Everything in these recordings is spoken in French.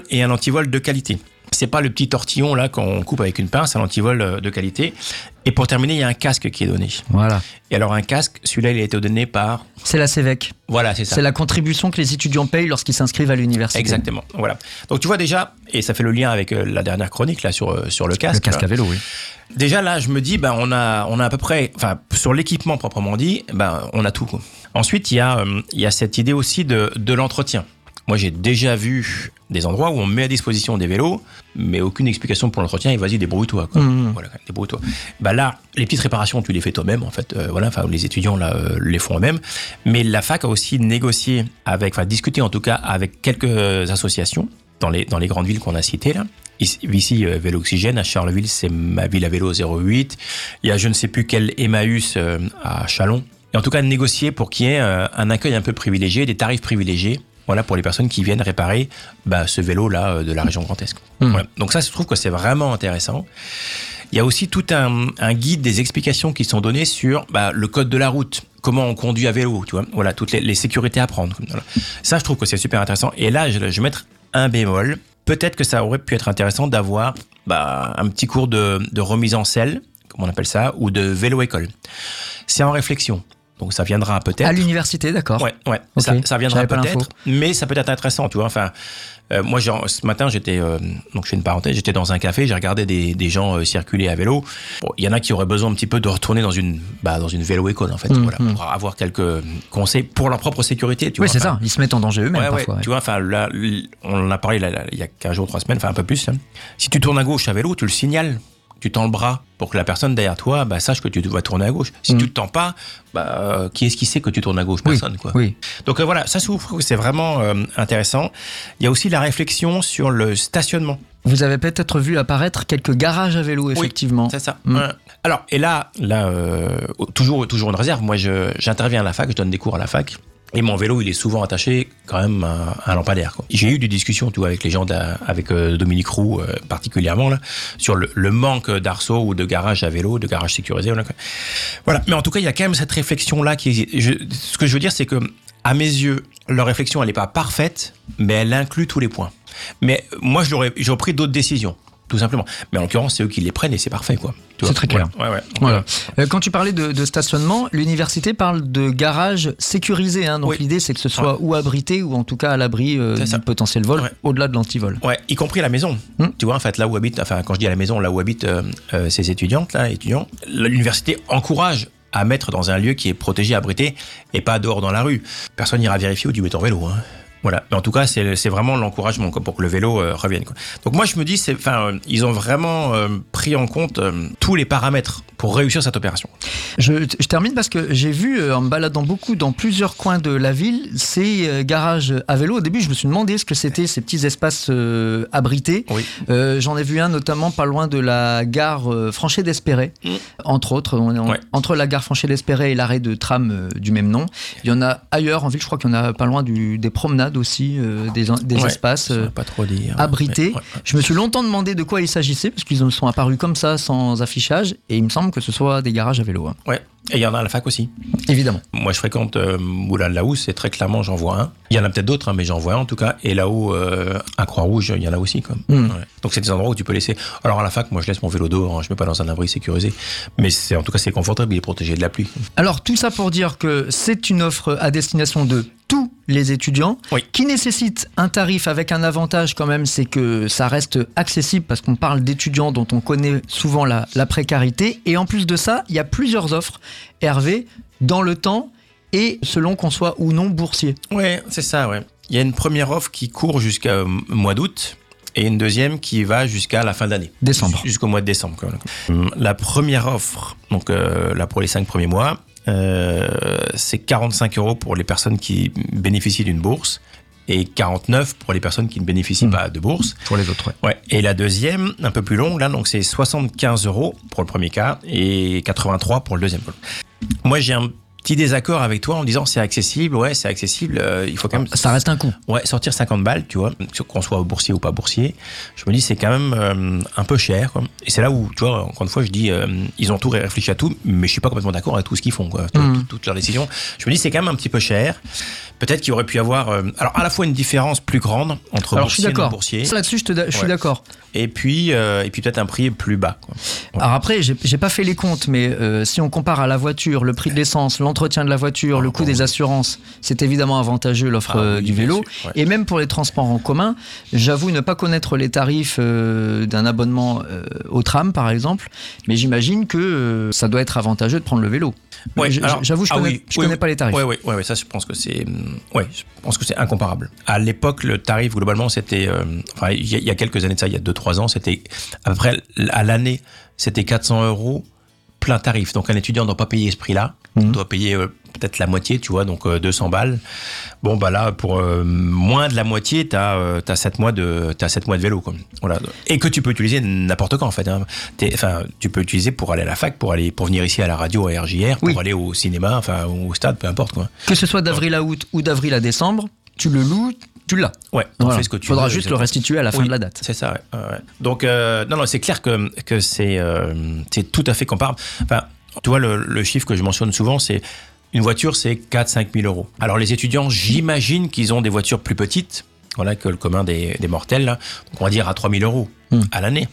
et un antivol de qualité. C'est pas le petit tortillon là qu'on coupe avec une pince, un antivol de qualité. Et pour terminer, il y a un casque qui est donné. Voilà. Et alors un casque, celui-là, il a été donné par... C'est la CEVEC. Voilà, c'est ça. C'est la contribution que les étudiants payent lorsqu'ils s'inscrivent à l'université. Exactement, voilà. Donc tu vois déjà, et ça fait le lien avec la dernière chronique là sur le casque. Le casque à vélo, oui. Déjà là, je me dis, on a à peu près, enfin sur l'équipement proprement dit, on a tout. Quoi. Ensuite, il y a cette idée aussi de l'entretien. Moi, j'ai déjà vu des endroits où on met à disposition des vélos, mais aucune explication pour l'entretien, et vas-y, débrouille-toi. Quoi. Voilà, débrouille-toi. Là, les petites réparations, tu les fais toi-même, en fait. Les étudiants là, les font eux-mêmes. Mais la fac a aussi négocié discuté en tout cas avec quelques associations dans les grandes villes qu'on a citées là. Ici, Vélo Oxygène, à Charleville, c'est ma ville à vélo 08. Il y a je ne sais plus quel Emmaüs à Châlons. Et en tout cas, négocier pour qu'il y ait un accueil un peu privilégié, des tarifs privilégiés. Voilà, pour les personnes qui viennent réparer ce vélo-là de la région Grand Est. Voilà. Donc ça, je trouve que c'est vraiment intéressant. Il y a aussi tout un guide, des explications qui sont données sur le code de la route, comment on conduit à vélo, tu vois. Voilà, toutes les sécurités à prendre. Voilà. Ça, je trouve que c'est super intéressant. Et là, je vais mettre un bémol. Peut-être que ça aurait pu être intéressant d'avoir un petit cours de remise en selle, comme on appelle ça, ou de vélo-école. C'est en réflexion. Donc ça viendra peut-être. À l'université, d'accord. Ouais. Okay. Ça viendra peut-être, mais ça peut être intéressant, tu vois. Enfin, moi, ce matin, donc je fais une parenthèse, j'étais dans un café, j'ai regardé des gens circuler à vélo. Bon, il y en a qui auraient besoin un petit peu de retourner dans une vélo-école, en fait, voilà, pour avoir quelques conseils pour leur propre sécurité, tu vois. Oui, c'est ça. Ils se mettent en danger eux-mêmes parfois. Tu vois, enfin, là, on en a parlé il y a 15 jours, 3 semaines, enfin un peu plus. Hein. Si tu tournes à gauche à vélo, tu le signales. Tu tends le bras pour que la personne derrière toi sache que tu dois tourner à gauche. Si tu ne te tends pas, qui est-ce qui sait que tu tournes à gauche ? Personne. Quoi. Oui. Donc voilà, ça c'est vraiment intéressant. Il y a aussi la réflexion sur le stationnement. Vous avez peut-être vu apparaître quelques garages à vélo, effectivement. Oui, c'est ça. Alors, et là toujours une réserve. Moi, j'interviens à la fac, je donne des cours à la fac. Et mon vélo, il est souvent attaché quand même à un lampadaire. Quoi. J'ai eu des discussions avec les gens, avec Dominique Roux particulièrement, là, sur le manque d'arceaux ou de garages à vélo, de garages sécurisés. Voilà. Mais en tout cas, il y a quand même cette réflexion-là qui existe. Ce que je veux dire, c'est que, à mes yeux, leur réflexion, elle n'est pas parfaite, mais elle inclut tous les points. Mais moi, j'aurais pris d'autres décisions. Tout simplement. Mais en l'occurrence, c'est eux qui les prennent et c'est parfait, quoi. C'est très clair. Ouais. Voilà. Quand tu parlais de stationnement, l'université parle de garages sécurisés. Hein, donc l'idée, c'est que ce soit ou abrité ou en tout cas à l'abri du potentiel vol, au-delà de l'antivol. Ouais, y compris la maison. Tu vois, en fait, là où habitent, quand je dis à la maison, là où habitent ces étudiants, l'université encourage à mettre dans un lieu qui est protégé, abrité, et pas dehors dans la rue. Personne n'ira vérifier où tu mets ton vélo, hein. Voilà. Mais en tout cas, c'est vraiment l'encouragement pour que le vélo revienne. Quoi. Donc moi, je me dis, ils ont vraiment pris en compte tous les paramètres pour réussir cette opération. Je termine parce que j'ai vu, en me baladant beaucoup dans plusieurs coins de la ville, ces garages à vélo. Au début, je me suis demandé ce que c'était, ces petits espaces abrités. Oui. J'en ai vu un notamment pas loin de la gare Franchet-d'Espéret, entre autres. Entre la gare Franchet-d'Espéret et l'arrêt de tram du même nom. Il y en a ailleurs en ville, je crois qu'il y en a pas loin des promenades aussi, des espaces pas trop dire, abrités. Je me suis longtemps demandé de quoi il s'agissait, parce qu'ils sont apparus comme ça, sans affichage, et il me semble que ce soit des garages à vélo. Hein. Ouais, et il y en a à la fac aussi. Évidemment. Moi, je fréquente Moulin-de-la-Housse, et très clairement, j'en vois un. Il y en a peut-être d'autres, mais j'en vois un en tout cas. Et là-haut, à Croix-Rouge, il y en a aussi. Ouais. Donc, c'est des endroits où tu peux laisser... Alors, à la fac, moi, je laisse mon vélo dehors, hein, je ne mets pas dans un abri sécurisé. Mais en tout cas, c'est confortable, il est protégé de la pluie. Alors, tout ça pour dire que c'est une offre à destination de tous les étudiants, qui nécessite un tarif avec un avantage quand même, c'est que ça reste accessible parce qu'on parle d'étudiants dont on connaît souvent la précarité. Et en plus de ça, il y a plusieurs offres, Hervé, dans le temps et selon qu'on soit ou non boursier. Oui, c'est ça, ouais. Il y a une première offre qui court jusqu'au mois d'août et une deuxième qui va jusqu'à la fin d'année. Décembre. Jusqu'au mois de décembre. La première offre, donc là pour les 5 premiers mois, c'est 45 € pour les personnes qui bénéficient d'une bourse et 49 pour les personnes qui ne bénéficient pas de bourse. Pour les autres, ouais. Et la deuxième, un peu plus longue, là, donc c'est 75 € pour le premier cas et 83 pour le deuxième. Moi, j'ai un petit désaccord avec toi en disant c'est accessible, il faut quand même... Ça reste un coût. Ouais, sortir 50 balles, tu vois, qu'on soit boursier ou pas boursier, je me dis c'est quand même un peu cher, quoi. Et c'est là où, tu vois, encore une fois, je dis, ils ont tout réfléchi à tout, mais je suis pas complètement d'accord avec tout ce qu'ils font, quoi, toutes leurs décisions. Je me dis c'est quand même un petit peu cher. Peut-être qu'il aurait pu y avoir, alors à la fois une différence plus grande entre boursier et non boursier. Là-dessus, je suis d'accord. Et puis peut-être un prix plus bas, quoi. Ouais. Alors après, j'ai pas fait les comptes, mais si on compare à la voiture, le prix de l'essence, l'entretien de la voiture, le coût des assurances, c'est évidemment avantageux l'offre du vélo. Ouais. Et même pour les transports en commun, j'avoue ne pas connaître les tarifs d'un abonnement au tram, par exemple, mais j'imagine que ça doit être avantageux de prendre le vélo. Ouais, j'avoue, je connais pas les tarifs. Ouais, ça, je pense que c'est incomparable. À l'époque, le tarif globalement, c'était, il y a quelques années de ça, il y a 2-3 ans, c'était à peu près à l'année, c'était 400 € plein tarif. Donc un étudiant ne doit pas payer ce prix-là, doit payer peut-être la moitié, tu vois, donc 200 balles. Bon, bah là, pour moins de la moitié, t'as 7 mois de vélo, quoi. Voilà. Et que tu peux utiliser n'importe quand, en fait, hein. Tu peux utiliser pour aller à la fac, pour venir ici à la radio, à RJR, pour aller au cinéma, enfin, au stade, peu importe, quoi. Que ce soit d'avril à août ou d'avril à décembre, tu le loues, tu l'as. Ouais, voilà. Fais ce que tu faudra veux, juste le restituer à la fin de la date. C'est ça, ouais. Donc, non, c'est clair que c'est tout à fait comparable. Enfin, tu vois, le chiffre que je mentionne souvent, c'est une voiture, c'est 4-5 000 €. Alors, les étudiants, j'imagine qu'ils ont des voitures plus petites, voilà, que le commun des mortels, là. Donc, on va dire à 3 000 € à l'année.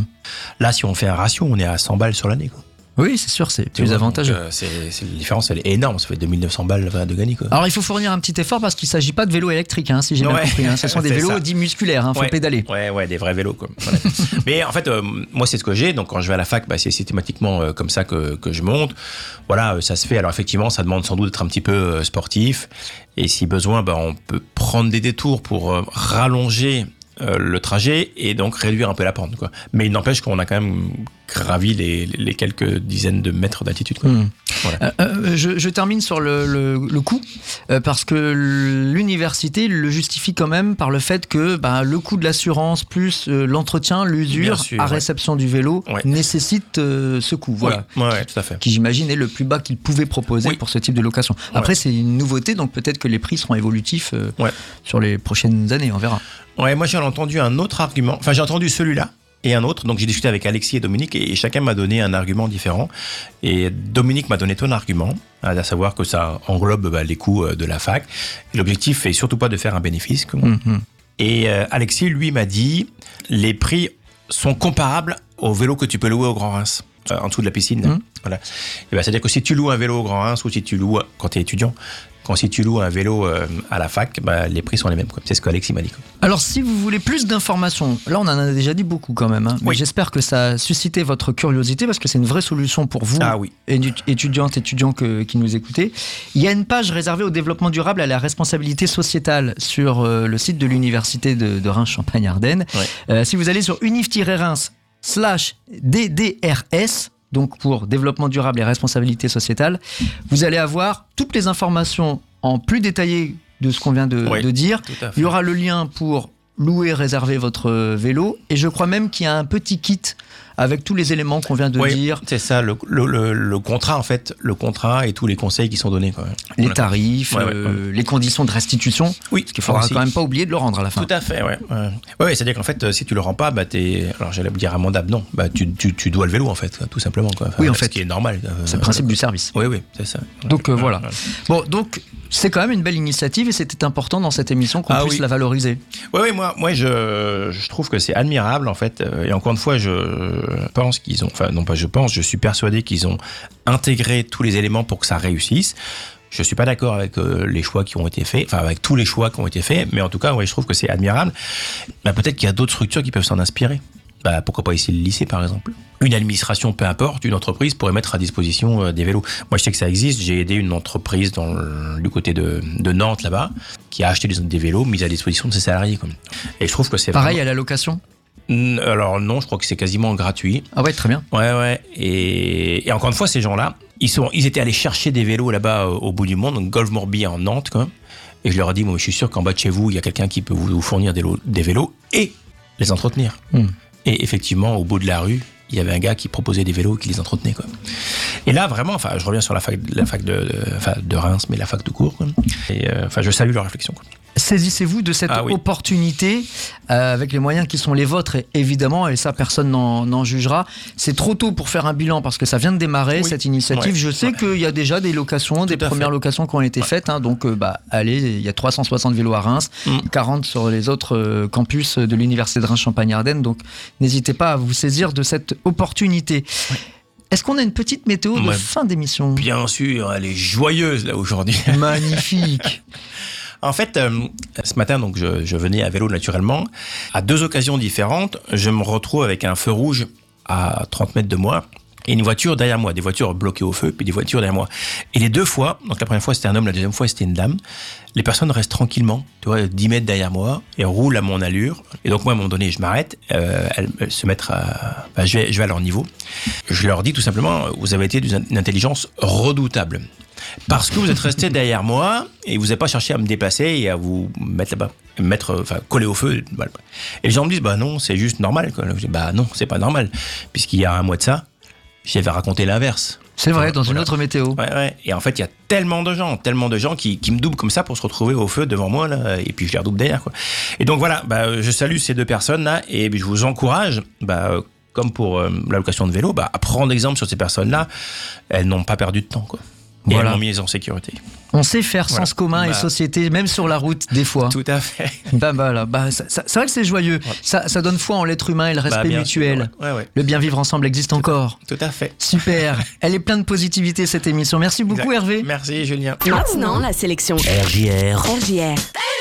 Là, si on fait un ratio, on est à 100 balles sur l'année, quoi. Oui, c'est sûr, c'est plus avantageux. La différence, elle est énorme. Ça fait 2 900 balles de gagner, quoi. Alors, il faut fournir un petit effort parce qu'il ne s'agit pas de vélos électriques, hein, si j'ai bien compris. Hein. Ce sont des vélos dits musculaires, il faut pédaler. Ouais, des vrais vélos, quoi. Voilà. Mais en fait, moi, c'est ce que j'ai. Donc, quand je vais à la fac, c'est systématiquement comme ça que je monte. Voilà, ça se fait. Alors, effectivement, ça demande sans doute d'être un petit peu sportif. Et si besoin, on peut prendre des détours pour rallonger le trajet et donc réduire un peu la pente, quoi. Mais il n'empêche qu'on a quand même gravi les quelques dizaines de mètres d'altitude, quoi. Voilà. Je termine sur le coût parce que l'université le justifie quand même par le fait que le coût de l'assurance plus l'entretien, l'usure à réception du vélo nécessite ce coût, voilà, tout à fait. Qui j'imagine est le plus bas qu'il pouvait proposer pour ce type de location. Après c'est une nouveauté, donc peut-être que les prix seront évolutifs sur les prochaines années, on verra. Ouais, moi j'ai entendu un autre argument, enfin j'ai entendu celui-là et un autre, donc j'ai discuté avec Alexis et Dominique et chacun m'a donné un argument différent. Et Dominique m'a donné ton argument, à savoir que ça englobe les coûts de la fac. Et l'objectif est surtout pas de faire un bénéfice. Et Alexis, lui, m'a dit les prix sont comparables au vélo que tu peux louer au Grand Reims, en dessous de la piscine. Voilà. Et c'est-à-dire que si tu loues un vélo au Grand Reims ou si tu loues, quand tu es étudiant, si tu loues un vélo à la fac, les prix sont les mêmes, quoi. C'est ce qu'Alexis m'a dit, quoi. Alors, si vous voulez plus d'informations, là on en a déjà dit beaucoup quand même, hein, mais j'espère que ça a suscité votre curiosité parce que c'est une vraie solution pour vous, étudiants qui nous écoutez. Il y a une page réservée au développement durable et à la responsabilité sociétale sur le site de l'université de Reims-Champagne-Ardenne. Si vous allez sur unif-reims/DDRS, donc pour développement durable et responsabilité sociétale, vous allez avoir toutes les informations en plus détaillé de ce qu'on vient de dire. Il y aura le lien pour louer, réserver votre vélo, et je crois même qu'il y a un petit kit avec tous les éléments qu'on vient de dire. C'est ça, le contrat en fait, le contrat et tous les conseils qui sont donnés, quoi. Les tarifs, les conditions de restitution. Parce qu'il faudra quand même pas oublier de le rendre à la fin. Tout à fait, c'est-à-dire qu'en fait, si tu le rends pas, alors j'allais me dire amendable, non, tu dois le vélo en fait, tout simplement, quoi. Enfin, en fait, ce qui est normal. C'est le principe du service. Oui, c'est ça. Donc voilà. Bon, donc c'est quand même une belle initiative et c'était important dans cette émission qu'on puisse la valoriser. Oui, moi je trouve que c'est admirable en fait, et encore une fois, je pense qu'ils ont, je suis persuadé qu'ils ont intégré tous les éléments pour que ça réussisse. Je suis pas d'accord avec les choix qui ont été faits, avec tous les choix qui ont été faits, mais en tout cas, je trouve que c'est admirable. Peut-être qu'il y a d'autres structures qui peuvent s'en inspirer. Pourquoi pas ici le lycée, par exemple. Une administration, peu importe, une entreprise pourrait mettre à disposition des vélos. Moi, je sais que ça existe. J'ai aidé une entreprise du côté de Nantes, là-bas, qui a acheté des vélos mis à disposition de ses salariés. Et je trouve que c'est pareil à la location. Alors non, je crois que c'est quasiment gratuit. Ah ouais, très bien. Ouais. Et encore une fois, ces gens-là, ils étaient allés chercher des vélos là-bas au bout du monde, donc Golfe Morbihan en Nantes, quoi. Et je leur ai dit, moi, je suis sûr qu'en bas de chez vous, il y a quelqu'un qui peut vous fournir des vélos et les entretenir. Et effectivement, au bout de la rue, il y avait un gars qui proposait des vélos, qui les entretenait, quoi. Et là, vraiment, enfin, je reviens sur la fac de Reims, mais la fac de cours, quoi. Et je salue leur réflexion, quoi. Saisissez-vous de cette opportunité avec les moyens qui sont les vôtres, évidemment, et ça, personne n'en jugera. C'est trop tôt pour faire un bilan parce que ça vient de démarrer, cette initiative. Je sais qu'il y a déjà des locations, des premières locations qui ont été faites. Hein, donc, allez, il y a 360 vélos à Reims, 40 sur les autres campus de l'Université de Reims-Champagne-Ardenne. Donc, n'hésitez pas à vous saisir de cette opportunité. Ouais. Est-ce qu'on a une petite météo de fin d'émission ? Bien sûr, elle est joyeuse là aujourd'hui. Magnifique. En fait, ce matin, donc, je venais à vélo naturellement. À 2 occasions différentes, je me retrouve avec un feu rouge à 30 mètres de moi et une voiture derrière moi. Des voitures bloquées au feu, puis des voitures derrière moi. Et les 2 fois, donc la première fois c'était un homme, la deuxième fois c'était une dame, les personnes restent tranquillement, tu vois, 10 mètres derrière moi et roulent à mon allure. Et donc moi, à un moment donné, je m'arrête, elles se mettent je vais à leur niveau. Je leur dis tout simplement, vous avez été d'une intelligence redoutable. Parce que vous êtes resté derrière moi et vous n'avez pas cherché à me déplacer et à vous mettre là-bas, coller au feu. Et les gens me disent, non, c'est juste normal, quoi. Je dis, non, c'est pas normal. Puisqu'il y a un mois de ça, j'avais raconté l'inverse. C'est vrai, dans une autre météo. Ouais. Et en fait, il y a tellement de gens qui me doublent comme ça pour se retrouver au feu devant moi, là, et puis je les redouble derrière, quoi. Et donc voilà, je salue ces 2 personnes-là et je vous encourage, comme pour la location de vélo, à prendre exemple sur ces personnes-là. Elles n'ont pas perdu de temps, quoi. Et elles m'ont mis en sécurité. On sait faire sens commun et société, même sur la route, des fois. Tout à fait. C'est vrai que c'est joyeux. Ouais. Ça donne foi en l'être humain et le respect mutuel. Sûr, ouais. Le bien vivre ensemble existe encore. Tout à fait. Super. Elle est pleine de positivité, cette émission. Merci beaucoup, Hervé. Merci, Julien. Maintenant, la sélection RJR.